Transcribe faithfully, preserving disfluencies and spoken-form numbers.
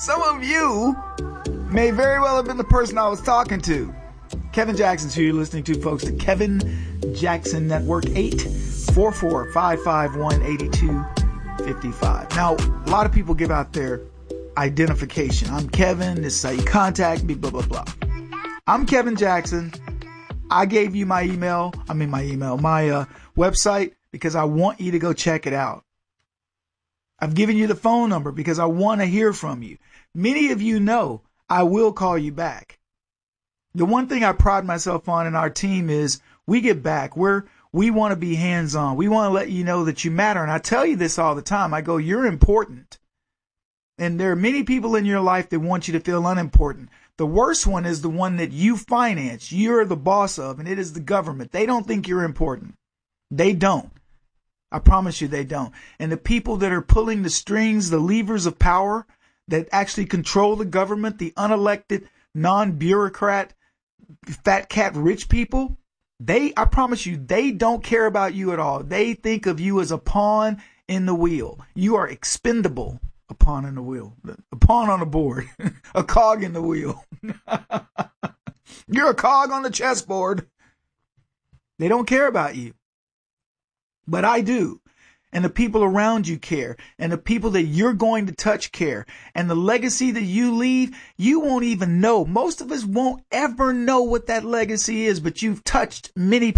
some of you may very well have been the person I was talking to. Kevin Jackson's who you're listening to, folks. The Kevin Jackson Network, eight four four, five five one, eight two five five. Now, a lot of people give out their identification. I'm Kevin. This is how you contact me, blah, blah, blah. I'm Kevin Jackson. I gave you my email. I mean, my email, my uh, website, because I want you to go check it out. I've given you the phone number because I want to hear from you. Many of you know I will call you back. The one thing I pride myself on in our team is we get back. We're, we want to be hands-on. We want to let you know that you matter. And I tell you this all the time. I go, you're important. And there are many people in your life that want you to feel unimportant. The worst one is the one that you finance. You're the boss of, and it is the government. They don't think you're important. They don't. I promise you they don't. And the people that are pulling the strings, the levers of power that actually control the government, the unelected, non-bureaucrat, fat cat rich people, they, I promise you, they don't care about you at all. They think of you as a pawn in the wheel. You are expendable. A pawn in the wheel. A pawn on the board. A cog in the wheel. You're a cog on the chessboard. They don't care about you. But I do. And the people around you care. And the people that you're going to touch care. And the legacy that you leave, you won't even know. Most of us won't ever know what that legacy is, but you've touched many